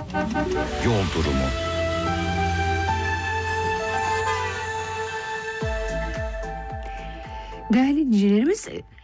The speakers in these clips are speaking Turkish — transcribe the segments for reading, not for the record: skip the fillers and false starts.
Yol durumu. Değerli dinleyicilerimiz,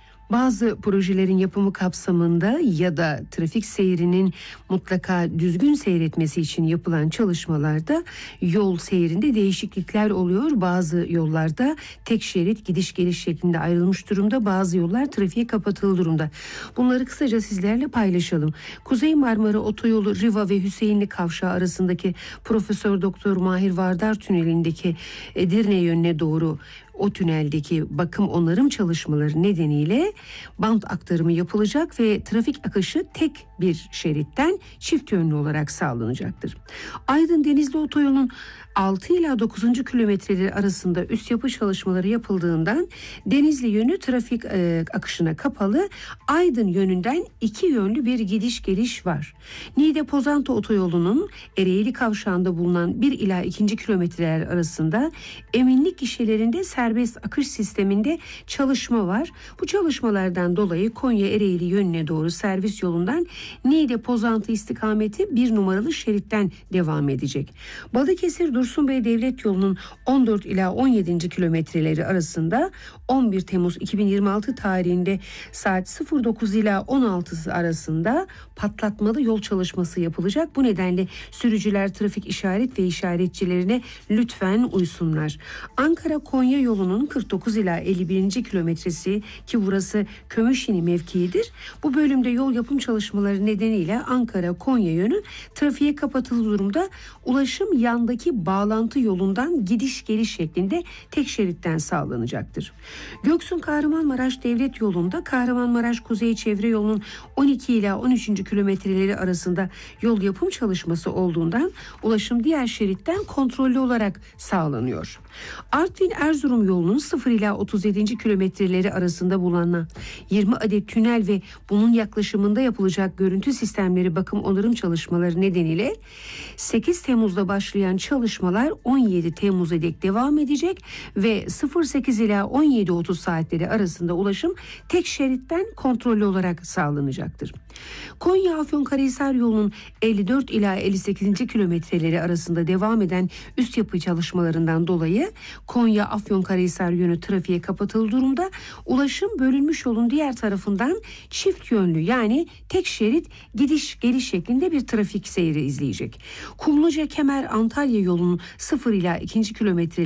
bazı projelerin yapımı kapsamında ya da trafik seyrinin mutlaka düzgün seyretmesi için yapılan çalışmalarda yol seyrinde değişiklikler oluyor. Bazı yollarda tek şerit gidiş geliş şeklinde ayrılmış durumda, bazı yollar trafiğe kapatıldı durumda. Bunları kısaca sizlerle paylaşalım. Kuzey Marmara Otoyolu Riva ve Hüseyinli Kavşağı arasındaki Profesör Doktor Mahir Vardar Tüneli'ndeki Edirne yönüne doğru o tüneldeki bakım onarım çalışmaları nedeniyle bant aktarımı yapılacak ve trafik akışı tek bir şeritten çift yönlü olarak sağlanacaktır. Aydın Denizli Otoyolu'nun 6 ila 9. kilometreleri arasında üst yapı çalışmaları yapıldığından Denizli yönü trafik akışına kapalı. Aydın yönünden iki yönlü bir gidiş geliş var. Niğde Pozantı Otoyolu'nun Ereğli Kavşağı'nda bulunan 1 ila 2. kilometreler arasında eminlik gişelerinde serbest akış sisteminde çalışma var. Bu çalışmalardan dolayı Konya Ereğli yönüne doğru servis yolundan Niğde Pozantı istikameti 1 numaralı şeritten devam edecek. Balıkesir Dursunbey Devlet Yolu'nun 14 ila 17. kilometreleri arasında 11 Temmuz 2026 tarihinde saat 09 ila 16 arasında patlatmalı yol çalışması yapılacak. Bu nedenle sürücüler trafik işaret ve işaretçilerine lütfen uysunlar. Ankara-Konya yolunun 49 ila 51. kilometresi, ki burası Kömüşini mevkiidir. Bu bölümde yol yapım çalışmaları nedeniyle Ankara-Konya yönü trafiğe kapatılı durumda. Ulaşım yandaki bağlantı yolundan gidiş geliş şeklinde tek şeritten sağlanacaktır. Göksun Kahramanmaraş Devlet Yolu'nda Kahramanmaraş Kuzey Çevre Yolu'nun 12 ila 13. kilometreleri arasında yol yapım çalışması olduğundan ulaşım diğer şeritten kontrollü olarak sağlanıyor. Artvin-Erzurum yolunun 0 ila 37. kilometreleri arasında bulunan 20 adet tünel ve bunun yaklaşımında yapılacak görüntü sistemleri bakım onarım çalışmaları nedeniyle 8 Temmuz'da başlayan çalışmalar 17 Temmuz'a dek devam edecek ve 08 ila 17.30 saatleri arasında ulaşım tek şeritten kontrollü olarak sağlanacaktır. Konya-Afyonkarahisar yolunun 54 ila 58. kilometreleri arasında devam eden üst yapı çalışmalarından dolayı Konya-Afyonkarahisar yönü trafiğe kapatılı durumda. Ulaşım bölünmüş yolun diğer tarafından çift yönlü, yani tek şerit gidiş geliş şeklinde bir trafik seyri izleyecek. Kumluca Kemer Antalya yolunun 0 ila 2. kilometreleri